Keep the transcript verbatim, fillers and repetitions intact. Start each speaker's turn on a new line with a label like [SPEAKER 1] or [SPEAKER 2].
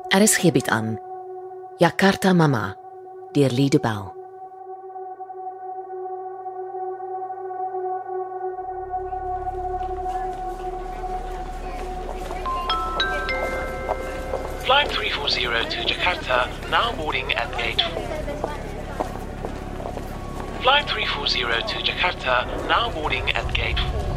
[SPEAKER 1] R S G bied aan Jakarta Mama deur Liede Bell.
[SPEAKER 2] Flight three forty to Jakarta, now boarding at gate four. Flight three forty to Jakarta, now boarding at gate four.